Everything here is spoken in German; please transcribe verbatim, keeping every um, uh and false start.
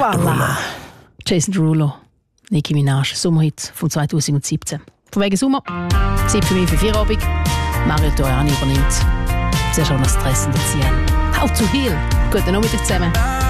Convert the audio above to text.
Voilà. Jason Derulo, Nicki Minaj, Sommerhit von zwanzig siebzehn. Von wegen Sommer, Zeit für mich für Feierabend. Mario Toriani übernimmt. Sehr schon noch Stress in der Ziehen. How to Heal. Guten Abend zusammen.